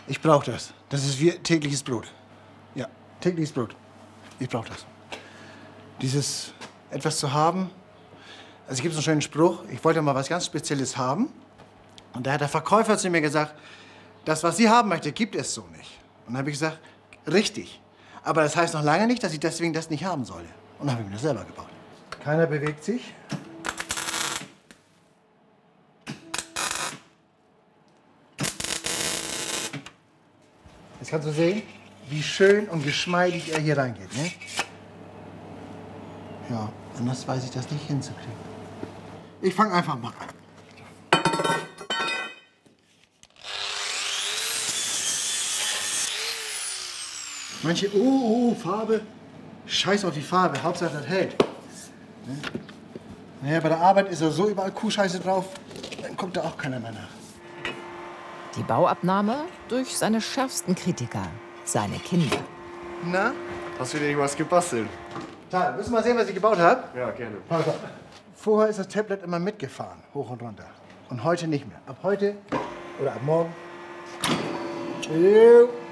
Ich brauche das. Das ist wie tägliches Brot. Ja, tägliches Brot. Ich brauche das. Dieses etwas zu haben. Also es gibt so einen schönen Spruch. Ich wollte mal was ganz Spezielles haben. Und da hat der Verkäufer zu mir gesagt, das, was Sie haben möchte, gibt es so nicht. Und dann habe ich gesagt, richtig. Aber das heißt noch lange nicht, dass ich deswegen das nicht haben solle. Und dann habe ich mir das selber gebaut. Keiner bewegt sich. Jetzt kannst du sehen, wie schön und geschmeidig er hier reingeht, ne? Ja, anders weiß ich das nicht hinzukriegen. Ich fange einfach mal an. Manche, Farbe. Scheiß auf die Farbe, Hauptsache das hält. Ne? Naja, bei der Arbeit ist ja so überall Kuhscheiße drauf, dann kommt da auch keiner mehr nach. Die Bauabnahme durch seine schärfsten Kritiker, seine Kinder. Na, hast du dir irgendwas gebastelt? Tja, willst du mal sehen, was ich gebaut habe? Ja, gerne. Vorher ist das Tablet immer mitgefahren, hoch und runter. Und heute nicht mehr. Ab heute oder ab morgen.